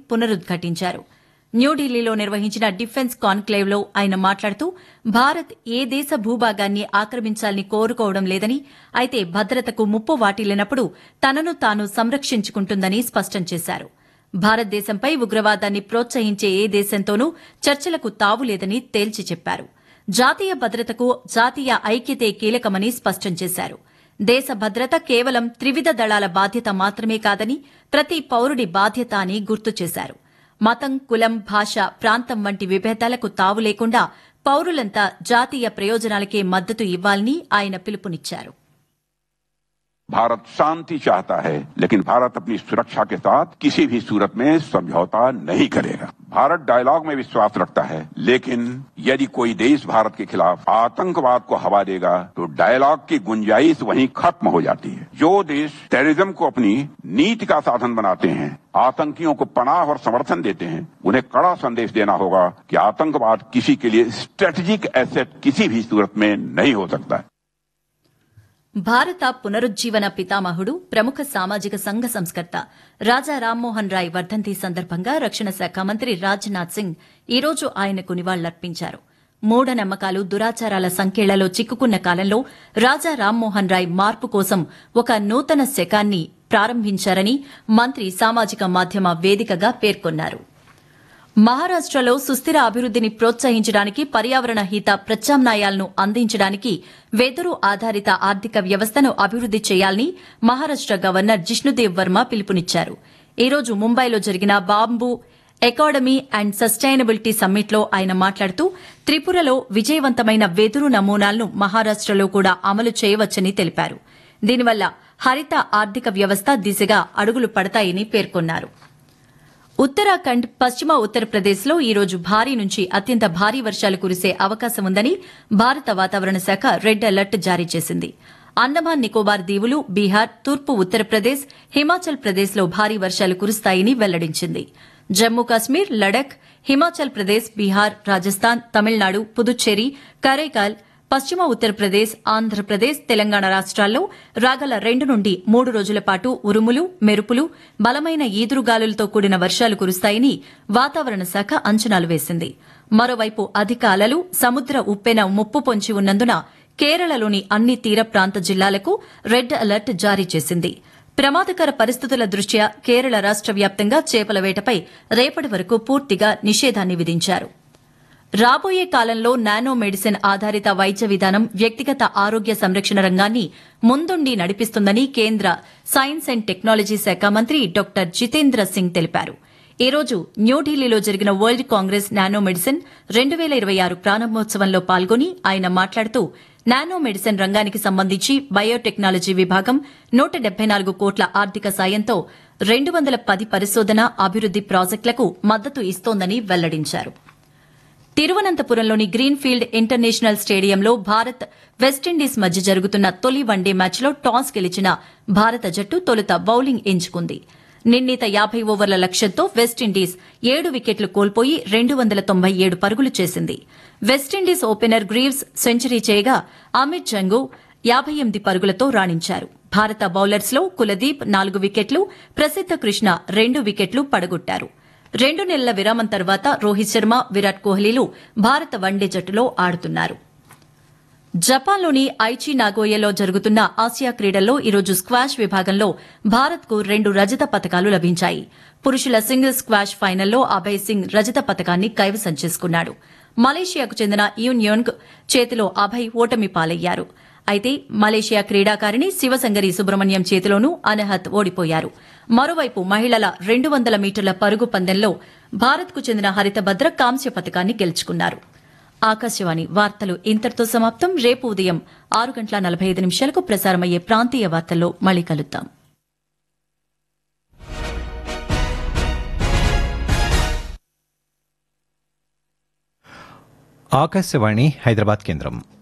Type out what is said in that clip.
పునరుద్ఘాటించారు. న్యూఢిల్లీలో నిర్వహించిన డిఫెన్స్ కాన్క్లేవ్లో ఆయన మాట్లాడుతూ భారత్ ఏ దేశ భూభాగాన్ని ఆక్రమించాలని కోరుకోవడం లేదని, అయితే భద్రతకు ముప్పు వాటిల్లినప్పుడు తనను తాను సంరక్షించుకుంటుందని స్పష్టం చేశారు. భారతదేశంపై ఉగ్రవాదాన్ని ప్రోత్సహించే ఏ దేశంతోనూ చర్చలకు తావులేదని తేల్చి చెప్పారు. జాతీయ భద్రతకు జాతీయ ఐక్యతే కీలకమని స్పష్టం చేశారు. దేశ భద్రత కేవలం త్రివిధ దళాల బాధ్యత మాత్రమే కాదని, ప్రతి పౌరుడి బాధ్యత అని గుర్తు చేశారు. మతం, కులం, భాష, ప్రాంతం వంటి విభేదాలకు తావు లేకుండా పౌరులంతా జాతీయ ప్రయోజనాలకే మద్దతు ఇవ్వాలని ఆయన పిలుపునిచ్చారు. भारत शांति चाहता है, लेकिन भारत अपनी सुरक्षा के साथ किसी भी सूरत में समझौता नहीं करेगा। भारत डायलॉग में विश्वास रखता है, लेकिन यदि कोई देश भारत के खिलाफ आतंकवाद को हवा देगा तो डायलॉग की गुंजाइश वहीं खत्म हो जाती है। जो देश टेररिज्म को अपनी नीति का साधन बनाते हैं, आतंकियों को पनाह और समर्थन देते हैं, उन्हें कड़ा संदेश देना होगा कि आतंकवाद किसी के लिए स्ट्रेटेजिक एसेट किसी भी सूरत में नहीं हो सकता है। భారత పునరుజ్జీవన పితామహుడు, ప్రముఖ సామాజిక సంఘ సంస్కర్త రాజా రామ్మోహన్ రాయ్ వర్ధంతి సందర్భంగా రక్షణ శాఖ మంత్రి రాజ్నాథ్ సింగ్ ఈరోజు ఆయనకు నివాళులర్పించారు. మూఢనమ్మకాలు, దురాచారాల సంకెళ్లలో చిక్కుకున్న కాలంలో రాజా రామ్మోహన్ రాయ్ మార్పు కోసం ఒక నూతన శకాన్ని ప్రారంభించారని మంత్రి సామాజిక మాధ్యమ వేదికగా పేర్కొన్నారు. మహారాష్టలో సుస్థిర అభివృద్దిని ప్రోత్సహించడానికి, పర్యావరణ హిత ప్రత్యామ్నాయాలను అందించడానికి వెదురు ఆధారిత ఆర్థిక వ్యవస్థను అభివృద్ది చేయాలని మహారాష్ట గవర్నర్ జిష్ణుదేవ్ వర్మ పిలుపునిచ్చారు. ఈ రోజు ముంబైలో జరిగిన బాంబూ ఎకాడమీ అండ్ సస్టైనబిలిటీ సమ్మిట్లో ఆయన మాట్లాడుతూ త్రిపురలో విజయవంతమైన వెదురు నమూనాలను మహారాష్టలో కూడా అమలు చేయవచ్చని తెలిపారు. దీనివల్ల హరిత ఆర్థిక వ్యవస్థ దిశగా అడుగులు పడతాయని పేర్కొన్నారు. ఉత్తరాఖండ్, పశ్చిమ ఉత్తరప్రదేశ్లో ఈ రోజు భారీ నుంచి అత్యంత భారీ వర్షాలు కురిసే అవకాశం ఉందని భారత వాతావరణ శాఖ రెడ్ అలర్ట్ జారీ చేసింది. అండమాన్ నికోబార్ దీవులు, బీహార్, తూర్పు ఉత్తరప్రదేశ్, హిమాచల్ ప్రదేశ్లో భారీ వర్షాలు కురుస్తాయని వెల్లడించింది. జమ్మూ కశ్మీర్, లడఖ్, హిమాచల్ ప్రదేశ్, బీహార్, రాజస్థాన్, తమిళనాడు, పుదుచ్చేరి, కరైకాల్, పశ్చిమ ఉత్తరప్రదేశ్, ఆంధ్రప్రదేశ్, తెలంగాణ రాష్ట్రాల్లో రాగల 2 నుండి 3 రోజుల పాటు ఉరుములు, మెరుపులు, బలమైన ఈదురుగాలులతో కూడిన వర్షాలు కురుస్తాయని వాతావరణ శాఖ అంచనాలు వేసింది. మరోవైపు అధిక అలలు, సముద్ర ఉప్పెన ముప్పు పొంచి ఉన్నందున కేరళలోని అన్ని తీర ప్రాంత జిల్లాలకు రెడ్ అలర్ట్ జారీ చేసింది. ప్రమాదకర పరిస్థితుల దృష్ట్యా కేరళ రాష్ట వ్యాప్తంగా చేపల వేటపై రేపటి వరకు పూర్తిగా నిషేధాన్ని విధించారు. రాబోయే కాలంలో నానో మెడిసిన్ ఆధారిత వైద్య విధానం వ్యక్తిగత ఆరోగ్య సంరక్షణ రంగాన్ని ముందుండి నడిపిస్తుందని కేంద్ర సైన్స్ అండ్ టెక్నాలజీ శాఖ మంత్రి డాక్టర్ జితేంద్ర సింగ్ తెలిపారు. ఈ రోజు న్యూఢిల్లీలో జరిగిన వరల్డ్ కాంగ్రెస్ నానో మెడిసిన్ 2026 ప్రారంభోత్సవంలో పాల్గొని ఆయన మాట్లాడుతూ నానో మెడిసిన్ రంగానికి సంబంధించి బయోటెక్నాలజీ విభాగం 174 కోట్ల ఆర్థిక సాయంతో 210 పరిశోధన, అభివృద్ది ప్రాజెక్టులకు మద్దతు ఇస్తోందని వెల్లడించారు. తిరువనంతపురంలోని గ్రీన్ఫీల్డ్ ఇంటర్నేషనల్ స్టేడియంలో భారత్, వెస్టిండీస్ మధ్య జరుగుతున్న తొలి వన్డే మ్యాచ్లో టాస్ గెలిచిన భారత జట్టు తొలుత బౌలింగ్ ఎంచుకుంది. నిర్ణీత 50 ఓవర్ల లక్ష్యంతో వెస్టిండీస్ 7 వికెట్లు కోల్పోయి 297 పరుగులు చేసింది. వెస్టిండీస్ ఓపెనర్ గ్రీవ్స్ సెంచరీ చేయగా అమిత్ జంగు 58 పరుగులతో రాణించారు. భారత బౌలర్స్లో కులదీప్ 4 వికెట్లు, ప్రసిద్ద కృష్ణ 2 వికెట్లు పడగొట్టారు. 2 నెలల విరామం తర్వాత రోహిత్ శర్మ, విరాట్ కోహ్లీలు భారత వన్డే జట్టులో ఆడుతున్నారు. జపాన్లోని ఐచి నాగోయాలో జరుగుతున్న ఆసియా క్రీడల్లో ఈరోజు స్క్వాష్ విభాగంలో భారత్కు 2 రజత పతకాలు లభించాయి. పురుషుల సింగిల్స్ స్క్వాష్ ఫైనల్లో అభయ్ సింగ్ రజత పతకాన్ని కైవసం చేసుకున్నాడు. మలేషియాకు చెందిన యూన్యోంగ్ చేతిలో అభయ్ ఓటమి పాలయ్యారు. అయితే మలేషియా క్రీడాకారిణి శివసంగరి సుబ్రహ్మణ్యం చేతిలోనూ అనహత్ ఓడిపోయారు. మరోవైపు మహిళల 200 మీటర్ల పరుగు పందెంలో భారత్కు చెందిన హరిత భద్ర కాంస్య పతకాన్ని గెలుచుకున్నారు. ఆకాశవాణి వార్తలు ఇంతటితో సమాప్తం. రేపు ఉదయం 6:45 ప్రసారమయ్యే ప్రాంతీయ వార్తల్లో మళ్లీ కలుద్దాం. ఆకాశవాణి హైదరాబాద్ కేంద్రం.